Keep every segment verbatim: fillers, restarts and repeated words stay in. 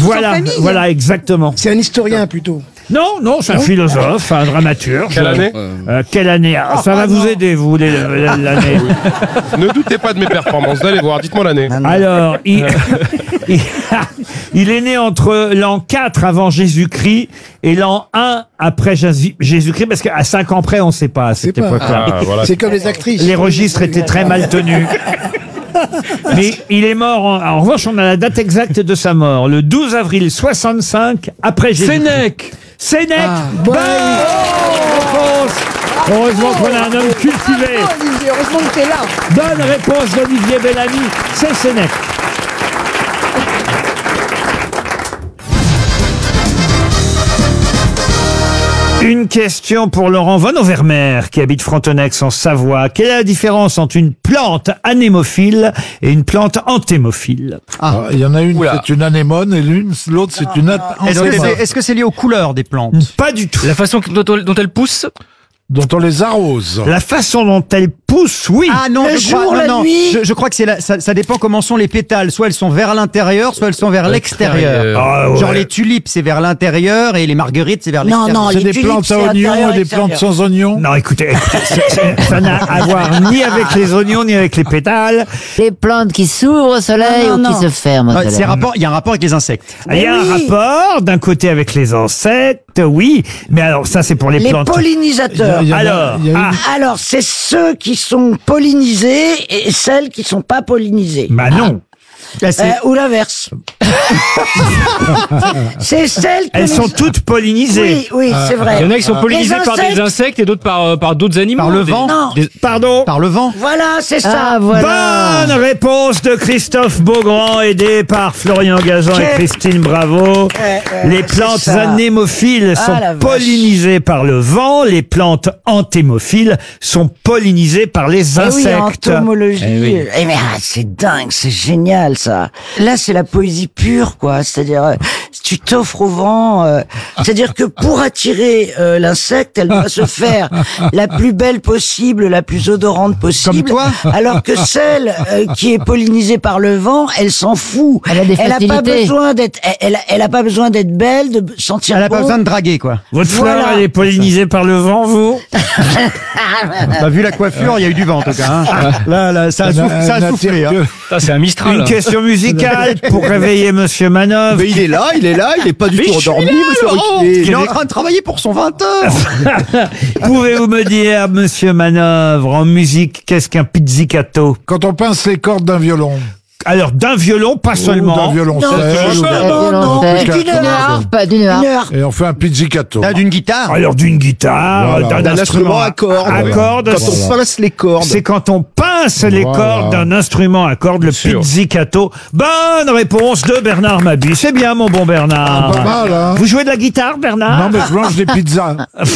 tous Voilà, en famille. voilà, exactement. C'est un historien plutôt. Non, non, c'est un philosophe, un dramaturge. Quelle année Euh, Quelle année ah, Ça Ah, va vous non. aider, vous, les- l'année. Ne doutez pas de mes performances, allez voir, dites-moi l'année. Alors, il, il, il est né entre l'an quatre avant Jésus-Christ et l'an un après Jésus- Jésus-Christ, parce qu'à cinq ans près, on ne sait pas à cette C'est pas- époque-là. Ah, voilà. C'est comme les actrices. Les registres étaient très mal tenus. Mais il est mort, en, en revanche, on a la date exacte de sa mort, le douze avril soixante-cinq après Jésus-Christ. Sénèque. Sénèque. Ah, Bonne réponse. Heureusement qu'on a un homme cultivé. Oh, Olivier, heureusement que t'es là. Bonne réponse d'Olivier Bellamy, c'est Sénèque. Une question pour Laurent Von Overmer, qui habite Frontenex en Savoie. Quelle est la différence entre une plante anémophile et une plante antémophile? Ah, il y en a une, Oula. c'est une anémone et l'une, l'autre, c'est une Est-ce que anémone c'est est-ce que c'est lié aux couleurs des plantes? Pas du tout. La façon dont, dont elle pousse. dont on les arrose. La façon dont elle pousse, oui. Ah non, Le je crois, jour, non, la non. nuit. Je, je crois que c'est la- ça, ça dépend comment sont les pétales. Soit elles sont vers l'intérieur, soit elles sont vers l'extérieur. Ah, ouais. Genre les tulipes, c'est vers l'intérieur et les marguerites, c'est vers Non, l'extérieur. non, C'est les des tulipes, plantes c'est à oignons intérieur, et des plantes extérieur. sans oignons. Non, écoutez, c'est- c'est- ça n'a à voir ni avec les oignons, ni avec les pétales. Les plantes qui s'ouvrent au soleil Non, non, ou non. qui se ferment au Ouais, soleil. c'est rapport, il y a un rapport avec les insectes. Il y a un oui. rapport, d'un côté avec les insectes, oui, mais alors ça c'est pour les, Les plantes. pollinisateurs. Il y en a- Alors, il y a une- ah, Alors, c'est ceux qui sont pollinisés et celles qui sont pas pollinisées. bah non, Là, c'est- Euh, ou l'inverse. C'est celles que elles les- sont toutes pollinisées. Oui, oui, c'est vrai. Il y en a qui sont pollinisés Les par des insectes. insectes et d'autres par, euh, par d'autres animaux. Par le Des- vent. Non. des- Pardon. Par le vent. Voilà, c'est ça. Ah, voilà. Bonne réponse de Christophe Beaugrand, aidé par Florian Gazan et Quel- Christine Bravo. Ouais, ouais, les ouais, plantes c'est ça. anémophiles Ah, sont la vache. pollinisées par le vent, les plantes antémophiles sont pollinisées par les Eh oui, en insectes. entomologie. Eh oui. Eh mais ah, c'est dingue, c'est génial ça. Là, c'est la poésie pure, quoi. C'est-à-dire, euh, tu t'offres au vent. euh, c'est-à-dire que pour attirer euh, l'insecte, elle doit se faire la plus belle possible, la plus odorante possible. Comme toi. Alors que celle euh, qui est pollinisée par le vent, elle s'en fout. Elle a des elle a pas facilités. besoin d'être. Elle, elle, a- elle a pas besoin d'être belle, de sentir Elle a bon. pas besoin de draguer, quoi. Votre fleur, Voilà. elle est pollinisée par le vent, vous? Bah, vu la coiffure, il y a eu du vent, en tout cas. hein. Là, là, ça a, Elle soufflé, ça a n'attire soufflé, hein. que- Putain, c'est un Mistral. Une question musicale pour réveiller Monsieur Manœuvre. Mais il est là, il est là, il est pas du Mais tout je suis endormi, là, monsieur Laurent. Ruquier. Il est en train de travailler pour son vingt heures. Pouvez-vous me dire, Monsieur Manœuvre, en musique, qu'est-ce qu'un pizzicato? Quand on pince les cordes d'un violon. Alors, d'un violon, pas Ou seulement. d'un violoncelle. Non, ou d'un- non, non, violoncelle. d'une D'une harpe. harpe, d'une harpe. Une harpe. Et on fait un pizzicato. Là, d'une guitare. Alors, d'une guitare, Voilà. d'un Un instrument à cordes. À cordes. Quand on pince les cordes. C'est quand on pince les Voilà. cordes d'un instrument à cordes, le Sûr. pizzicato. Bonne réponse de Bernard Mabie. C'est bien, mon bon Bernard. Pas mal, hein. Vous jouez de la guitare, Bernard? Non, mais je mange des pizzas.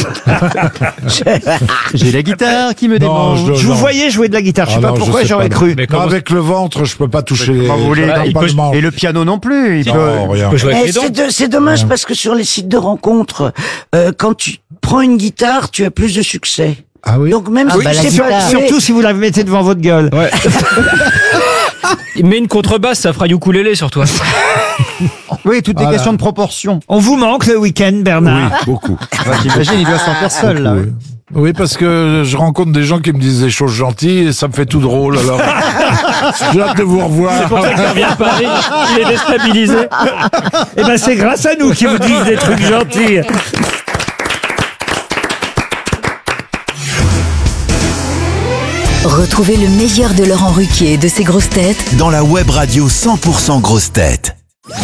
J'ai la guitare qui me Non, démange. je- Je vous non. voyais jouer de la guitare. Je sais Ah pas non, je pourquoi sais j'aurais pas. cru. Mais Non, comment avec le ventre, je peux pas toucher les. Comment vous voulez, je il pas peut- le manche. Et le piano non plus. Il peut... Non, rien. Tu peux jouer avec Eh, les dents. c'est de- c'est dommage parce que sur les sites de rencontres, euh, quand tu prends une guitare, tu as plus de succès. Ah oui. Donc même Ah si bah, tu la sais guitare. pas jouer, Surtout si vous la mettez devant votre gueule. Ouais. Mais une contrebasse, ça fera ukulélé sur toi. Oui, toutes les Voilà. questions de proportion. On vous manque le week-end, Bernard. Oui, beaucoup. J'imagine, il doit se sentir seul, là. Oui. Oui, parce que je rencontre des gens qui me disent des choses gentilles et ça me fait tout drôle. Alors, j'ai hâte de vous revoir. C'est pour ça qu'il revient à Paris. Il est déstabilisé. Eh ben, c'est grâce à nous qui vous disent des trucs gentils. Retrouvez le meilleur de Laurent Ruquier et de ses grosses têtes dans la web radio cent pour cent grosses têtes.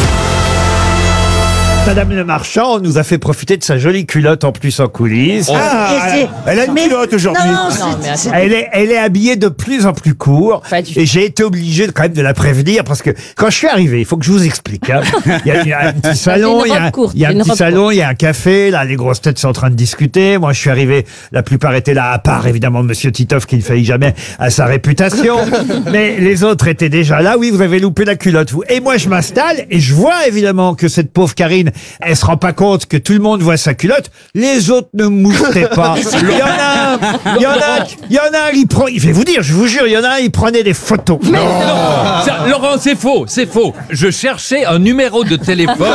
Madame Le Marchand nous a fait profiter de sa jolie culotte en plus en coulisses. Ah, et c'est- Elle a une mais- culotte aujourd'hui. Non, Non, c'est- mais attends. c'est- Elle est, elle est habillée de plus en plus court. Pas du tout. Et j'ai été obligé de, quand même de la prévenir parce que quand je suis arrivé, il faut que je vous explique. hein. Il, y a, il y a un petit salon, une il y a, robe un- courte, il y a un une petit robe salon, il y a un café. Là, les grosses têtes sont en train de discuter. Moi, je suis arrivé, la plupart étaient là, à part évidemment Monsieur Titoff qui ne faillit jamais à sa réputation. Mais les autres étaient déjà là. Oui, vous avez loupé la culotte, vous. Et moi, je m'installe et je vois évidemment que cette pauvre Karine, elle se rend pas compte que tout le monde voit sa culotte. Les autres ne moustaient pas. Il y en a un, il y en a, un- il y en a un, il prend, je vais vous dire, je vous jure, il y en a un, il prenait des photos. Ça, Laurent, c'est faux, c'est faux. Je cherchais un numéro de téléphone.